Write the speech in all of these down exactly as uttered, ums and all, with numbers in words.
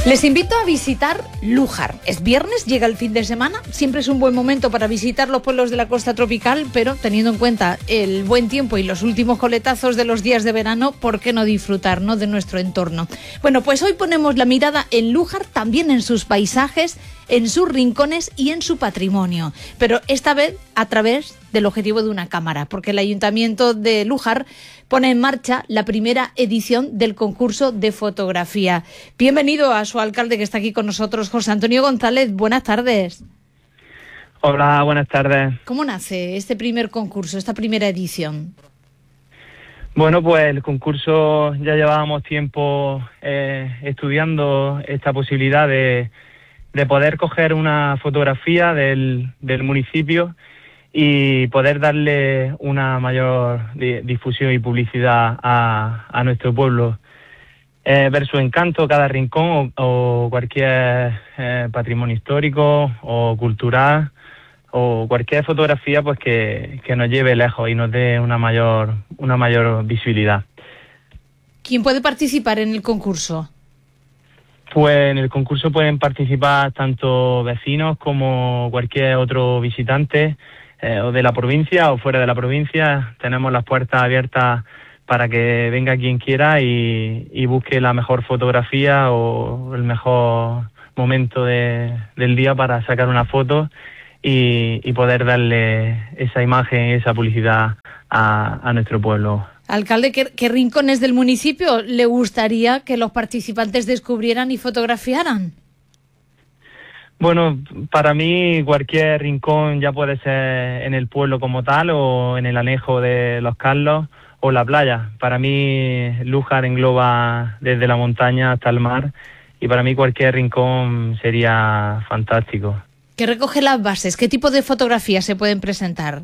Les invito a visitar Lújar. Es viernes, llega el fin de semana. Siempre es un buen momento para visitar los pueblos de la costa tropical, pero teniendo en cuenta el buen tiempo y los últimos coletazos de los días de verano, ¿por qué no disfrutar, ¿no?, de nuestro entorno? Bueno, pues hoy ponemos la mirada en Lújar, también en sus paisajes, en sus rincones y en su patrimonio. Pero esta vez a través del objetivo de una cámara, porque el Ayuntamiento de Lújar pone en marcha la primera edición del concurso de fotografía. Bienvenido a su alcalde, que está aquí con nosotros, José Antonio González. Buenas tardes. Hola, buenas tardes. ¿Cómo nace este primer concurso, esta primera edición? Bueno, pues el concurso ya llevábamos tiempo eh, estudiando esta posibilidad de, de poder coger una fotografía del, del municipio y poder darle una mayor di- difusión y publicidad a, a nuestro pueblo. Eh, ver su encanto, cada rincón o, o cualquier eh, patrimonio histórico o cultural o cualquier fotografía pues que, que nos lleve lejos y nos dé una mayor, una mayor visibilidad. ¿Quién puede participar en el concurso? Pues en el concurso pueden participar tanto vecinos como cualquier otro visitante, Eh, o de la provincia o fuera de la provincia. Tenemos las puertas abiertas para que venga quien quiera y, y busque la mejor fotografía o el mejor momento de, del día para sacar una foto y, y poder darle esa imagen, esa publicidad a, a nuestro pueblo. Alcalde, ¿qué, ¿qué rincones del municipio le gustaría que los participantes descubrieran y fotografiaran? Bueno, para mí cualquier rincón, ya puede ser en el pueblo como tal o en el anejo de Los Carlos o la playa. Para mí Lújar engloba desde la montaña hasta el mar y para mí cualquier rincón sería fantástico. ¿Qué recoge las bases? ¿Qué tipo de fotografías se pueden presentar?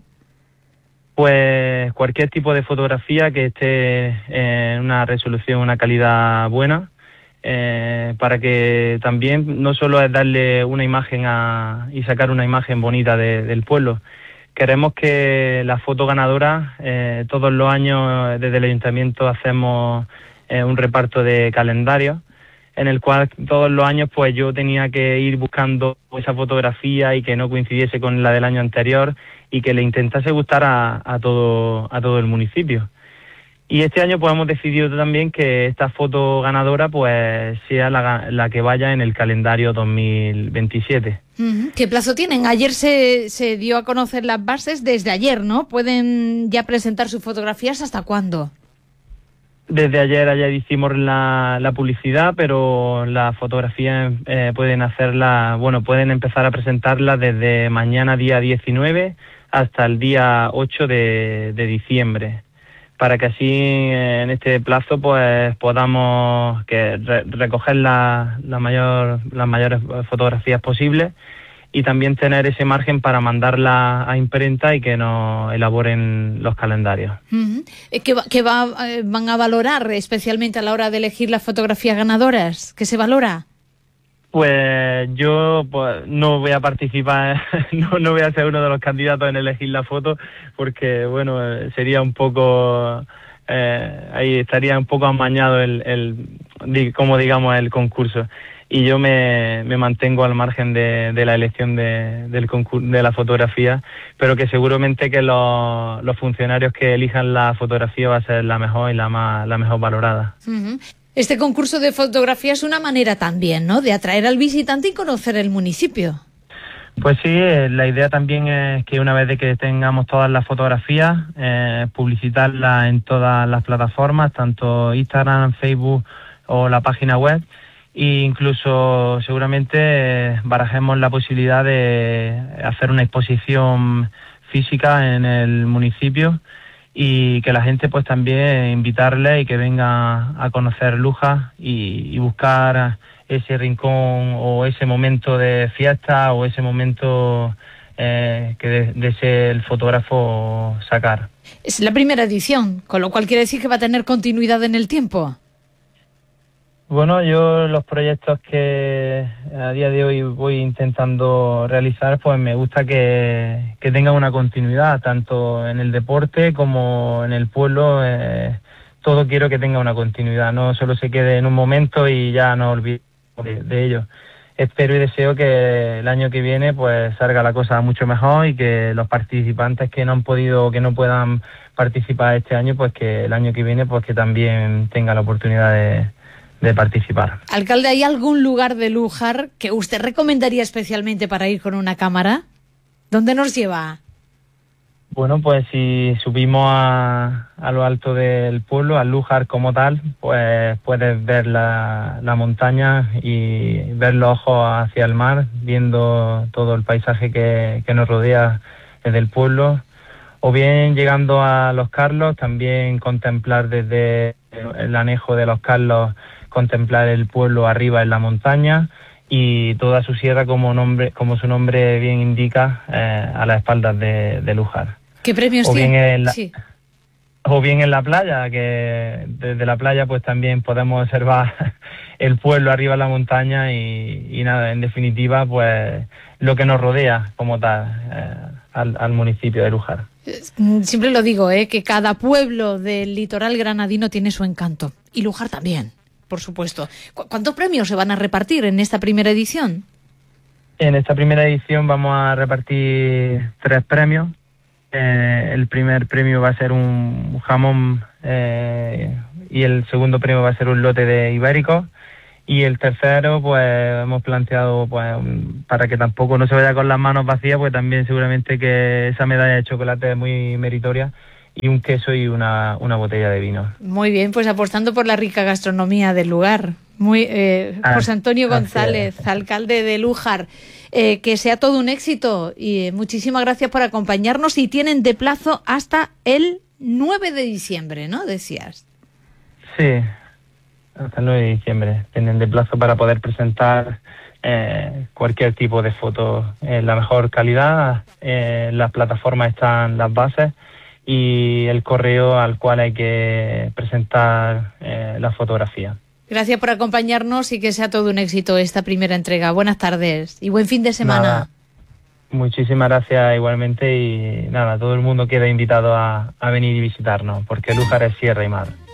Pues cualquier tipo de fotografía que esté en una resolución, una calidad buena. Eh, para que también no solo es darle una imagen a, y sacar una imagen bonita de, del pueblo. Queremos que la foto ganadora, eh, todos los años desde el ayuntamiento hacemos eh, un reparto de calendarios en el cual todos los años pues yo tenía que ir buscando esa fotografía y que no coincidiese con la del año anterior y que le intentase gustar a, a todo a todo el municipio. Y este año pues hemos decidido también que esta foto ganadora pues sea la, la que vaya en el calendario dos mil veintisiete. Uh-huh. ¿Qué plazo tienen? Ayer se, se dio a conocer las bases, desde ayer, ¿no? ¿Pueden ya presentar sus fotografías hasta cuándo? Desde ayer, ayer hicimos la, la publicidad, pero las fotografías eh, pueden hacerla, bueno, pueden empezar a presentarlas desde mañana día diecinueve hasta el día ocho de, de diciembre. Para que así en este plazo pues podamos que re- recoger la, la mayor, las mayores fotografías posibles y también tener ese margen para mandarla a imprenta y que nos elaboren los calendarios. Uh-huh. ¿Qué, va, qué va, eh, van a valorar especialmente a la hora de elegir las fotografías ganadoras? ¿Qué se valora? Pues yo pues, no voy a participar, no, no voy a ser uno de los candidatos en elegir la foto, porque bueno, sería un poco, eh, ahí estaría un poco amañado el, el, como digamos, el concurso. Y yo me, me mantengo al margen de, de la elección de, del concurso, de la fotografía, pero que seguramente que los, los funcionarios que elijan la fotografía va a ser la mejor y la más, la mejor valorada. Uh-huh. Este concurso de fotografía es una manera también, ¿no?, de atraer al visitante y conocer el municipio. Pues sí, la idea también es que una vez de que tengamos todas las fotografías, eh, publicitarlas en todas las plataformas, tanto Instagram, Facebook o la página web, e incluso seguramente eh, barajemos la posibilidad de hacer una exposición física en el municipio y que la gente pues también invitarle y que venga a conocer Lújar y, y buscar ese rincón o ese momento de fiesta o ese momento eh, que desee el fotógrafo sacar. Es la primera edición, con lo cual quiere decir que va a tener continuidad en el tiempo. Bueno, yo los proyectos que a día de hoy voy intentando realizar, pues me gusta que, que tengan una continuidad, tanto en el deporte como en el pueblo. Eh, todo quiero que tenga una continuidad, no solo se quede en un momento y ya no olvide de, de ello. Espero y deseo que el año que viene pues salga la cosa mucho mejor y que los participantes que no han podido, que no puedan participar este año, pues que el año que viene pues que también tengan la oportunidad de, de participar. Alcalde, ¿hay algún lugar de Lújar que usted recomendaría especialmente para ir con una cámara? ¿Dónde nos lleva? Bueno, pues si subimos a, a lo alto del pueblo, al Lújar como tal, pues puedes ver la, la montaña y ver los ojos hacia el mar, viendo todo el paisaje que, que nos rodea desde el pueblo. O bien llegando a Los Carlos, también contemplar desde el anejo de Los Carlos, contemplar el pueblo arriba en la montaña y toda su sierra, como nombre, como su nombre bien indica, eh, a las espaldas de, de Lújar. ¿Qué premios o bien tiene? En la, sí. O bien en la playa, que desde la playa pues también podemos observar el pueblo arriba en la montaña y, y nada, en definitiva, pues lo que nos rodea como tal eh, al, al municipio de Lújar. Siempre lo digo, ¿eh? que cada pueblo del litoral granadino tiene su encanto. Y Lújar también, por supuesto. ¿Cu- ¿Cuántos premios se van a repartir en esta primera edición? En esta primera edición vamos a repartir tres premios. Eh, el primer premio va a ser un jamón eh, y el segundo premio va a ser un lote de ibéricos. Y el tercero, pues hemos planteado, pues para que tampoco no se vaya con las manos vacías, pues también seguramente que esa medalla de chocolate es muy meritoria, y un queso y una, una botella de vino. Muy bien, pues apostando por la rica gastronomía del lugar. Muy eh, Ah, José Antonio así González, es. alcalde de Lújar. Eh, que sea todo un éxito y eh, muchísimas gracias por acompañarnos. Y tienen de plazo hasta el nueve de diciembre, ¿no? Decías. Sí, hasta el nueve de diciembre. Tienen de plazo para poder presentar eh, cualquier tipo de foto en la mejor calidad. Eh, en las plataformas están las bases y el correo al cual hay que presentar eh, la fotografía. Gracias por acompañarnos y que sea todo un éxito esta primera entrega. Buenas tardes y buen fin de semana. Nada, muchísimas gracias igualmente y nada, todo el mundo queda invitado a, a venir y visitarnos porque Lújar es sierra y mar.